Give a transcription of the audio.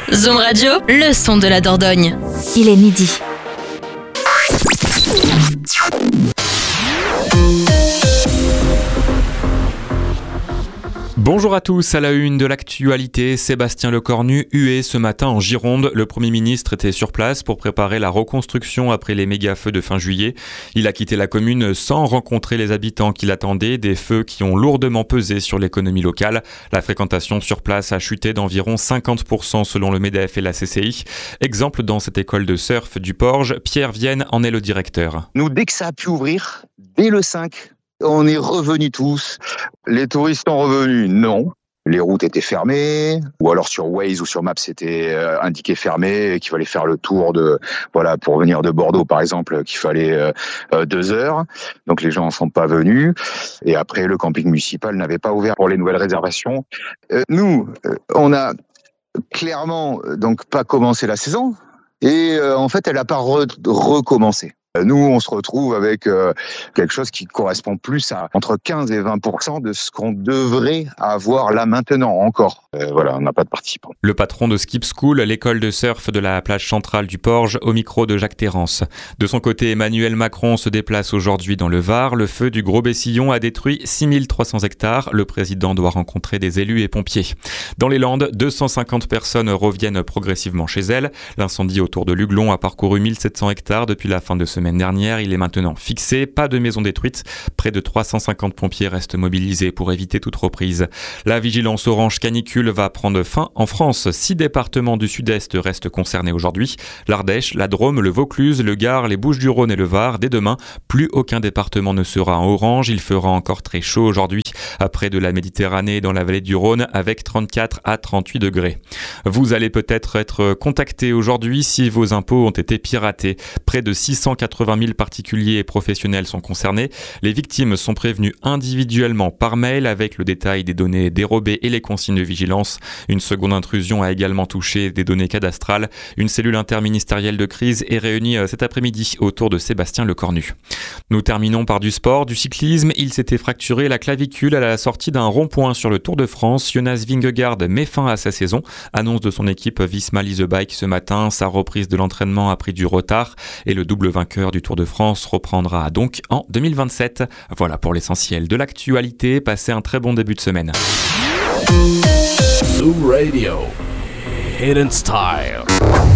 Zoom Radio, le son de la Dordogne. Il est midi. Bonjour à tous, à la une de l'actualité, Sébastien Lecornu hué ce matin en Gironde. Le Premier ministre était sur place pour préparer la reconstruction après les méga-feux de fin juillet. Il a quitté la commune sans rencontrer les habitants qui l'attendaient, des feux qui ont lourdement pesé sur l'économie locale. La fréquentation sur place a chuté d'environ 50% selon le MEDEF et la CCI. Exemple dans cette école de surf du Porge, Pierre Vienne en est le directeur. Nous, dès que ça a pu ouvrir, dès le 5, on est revenus tous. Les touristes sont revenus, non. Les routes étaient fermées, ou alors sur Waze ou sur Maps, c'était indiqué fermé, et qu'il fallait faire le tour pour venir de Bordeaux, par exemple, qu'il fallait 2 heures. Donc les gens ne sont pas venus. Et après, le camping municipal n'avait pas ouvert pour les nouvelles réservations. Nous, on a clairement donc pas commencé la saison, et en fait, elle n'a pas recommencé. Nous, on se retrouve avec quelque chose qui correspond plus à entre 15 et 20% de ce qu'on devrait avoir là maintenant encore. On n'a pas de participants. Le patron de Skip School, l'école de surf de la plage centrale du Porge, au micro de Jacques Terrance. De son côté, Emmanuel Macron se déplace aujourd'hui dans le Var. Le feu du Gros Bessillon a détruit 6300 hectares. Le président doit rencontrer des élus et pompiers. Dans les Landes, 250 personnes reviennent progressivement chez elles. L'incendie autour de Luglon a parcouru 1700 hectares depuis la fin de semaine dernière. Il est maintenant fixé. Pas de maisons détruites. Près de 350 pompiers restent mobilisés pour éviter toute reprise. La vigilance orange canicule va prendre fin en France. 6 départements du sud-est restent concernés aujourd'hui. L'Ardèche, la Drôme, le Vaucluse, le Gard, les Bouches-du-Rhône et le Var. Dès demain, plus aucun département ne sera en orange. Il fera encore très chaud aujourd'hui, près de la Méditerranée et dans la vallée du Rhône, avec 34 à 38 degrés. Vous allez peut-être être contacté aujourd'hui si vos impôts ont été piratés. Près de 680 000 particuliers et professionnels sont concernés. Les victimes sont prévenues individuellement par mail avec le détail des données dérobées et les consignes de vigilance. Une seconde intrusion a également touché des données cadastrales. Une cellule interministérielle de crise est réunie cet après-midi autour de Sébastien Lecornu. Nous terminons par du sport, du cyclisme. Il s'était fracturé la clavicule à la sortie d'un rond-point sur le Tour de France. Jonas Vingegaard met fin à sa saison. Annonce de son équipe Visma Lease Bike ce matin. Sa reprise de l'entraînement a pris du retard et le double vainqueur du Tour de France reprendra donc en 2027. Voilà pour l'essentiel de l'actualité. Passez un très bon début de semaine. Zoom Radio. Hidden Style.